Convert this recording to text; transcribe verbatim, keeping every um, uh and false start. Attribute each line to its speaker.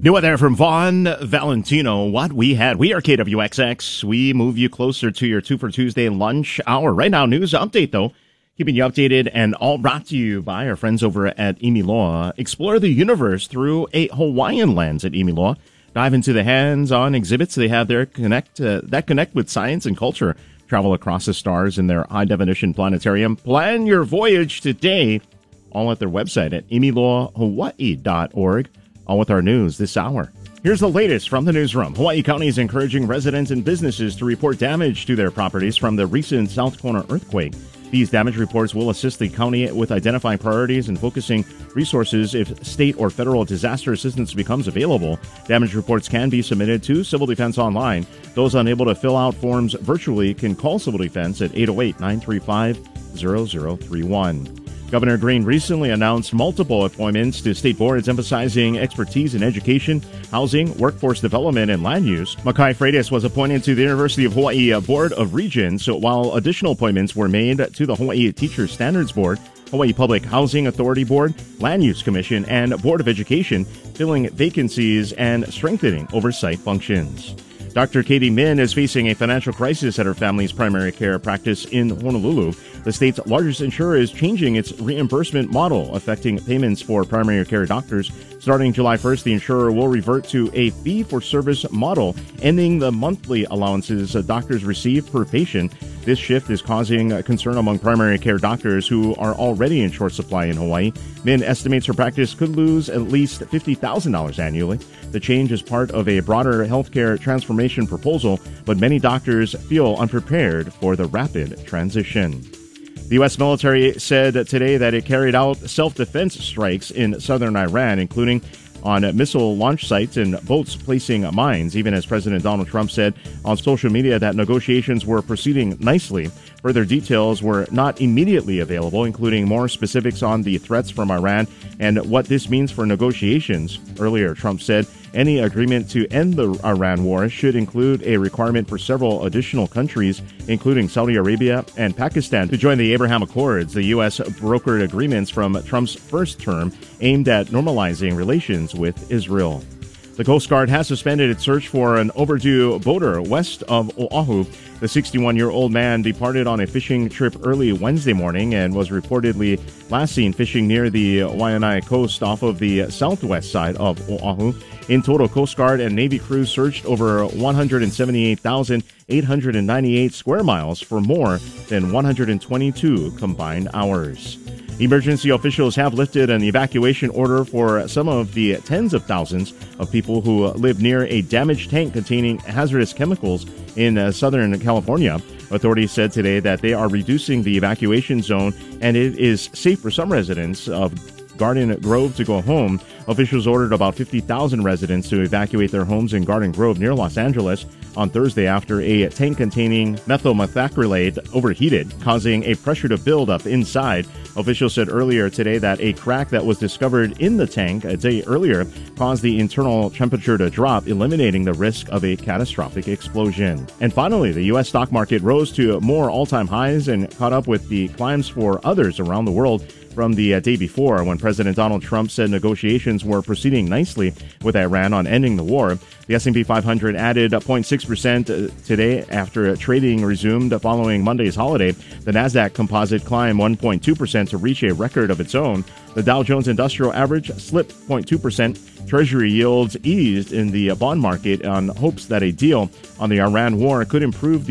Speaker 1: New weather from Vaughn Valentino. What we had. We are K W X X. We move you closer to your two for Tuesday lunch hour. Right now, news update, though. Keeping you updated and all brought to you by our friends over at Imiloa. Explore the universe through a Hawaiian lens at Imiloa. Dive into the hands-on exhibits they have there connect uh, that connect with science and culture. Travel across the stars in their high-definition planetarium. Plan your voyage today. All at their website at imiloa hawaii dot org. On with our news this hour. Here's the latest from the newsroom. Hawaii County is encouraging residents and businesses to report damage to their properties from the recent South Kona earthquake. These damage reports will assist the county with identifying priorities and focusing resources if state or federal disaster assistance becomes available. Damage reports can be submitted to Civil Defense Online. Those unable to fill out forms virtually can call Civil Defense at eight oh eight, nine three five, zero zero three one. Governor Green recently announced multiple appointments to state boards emphasizing expertise in education, housing, workforce development, and land use. Makai Freitas was appointed to the University of Hawaii Board of Regents, while additional appointments were made to the Hawaii Teacher Standards Board, Hawaii Public Housing Authority Board, Land Use Commission, and Board of Education, filling vacancies and strengthening oversight functions. Doctor Katie Min is facing a financial crisis at her family's primary care practice in Honolulu. The state's largest insurer is changing its reimbursement model, affecting payments for primary care doctors. Starting July first, the insurer will revert to a fee-for-service model, ending the monthly allowances doctors receive per patient. This shift is causing concern among primary care doctors who are already in short supply in Hawaii. Min estimates her practice could lose at least fifty thousand dollars annually. The change is part of a broader healthcare transformation proposal, but many doctors feel unprepared for the rapid transition. The U S military said today that it carried out self-defense strikes in southern Iran, including on missile launch sites and boats placing mines, even as President Donald Trump said on social media that negotiations were proceeding nicely. Further details were not immediately available, including more specifics on the threats from Iran and what this means for negotiations. Earlier, Trump said any agreement to end the Iran war should include a requirement for several additional countries, including Saudi Arabia and Pakistan, to join the Abraham Accords, the U S brokered agreements from Trump's first term aimed at normalizing relations with Israel. The Coast Guard has suspended its search for an overdue boater west of Oahu. The sixty-one-year-old man departed on a fishing trip early Wednesday morning and was reportedly last seen fishing near the Waianae coast off of the southwest side of Oahu. In total, Coast Guard and Navy crews searched over one hundred seventy-eight thousand eight hundred ninety-eight square miles for more than one hundred twenty-two combined hours. Emergency officials have lifted an evacuation order for some of the tens of thousands of people who live near a damaged tank containing hazardous chemicals in uh, Southern California. Authorities said today that they are reducing the evacuation zone and it is safe for some residents of Garden Grove to go home. Officials ordered about fifty thousand residents to evacuate their homes in Garden Grove near Los Angeles on Thursday after a tank containing methyl methacrylate overheated, causing a pressure to build up inside. Officials said earlier today that a crack that was discovered in the tank a day earlier caused the internal temperature to drop, eliminating the risk of a catastrophic explosion. And finally, the U S stock market rose to more all-time highs and caught up with the climbs for others around the world from the uh, day before, when President Donald Trump said negotiations were proceeding nicely with Iran on ending the war. The S and P five hundred added zero point six percent today after trading resumed following Monday's holiday. The Nasdaq Composite climbed one point two percent to reach a record of its own. The Dow Jones Industrial Average slipped zero point two percent. Treasury yields eased in the bond market on hopes that a deal on the Iran war could improve the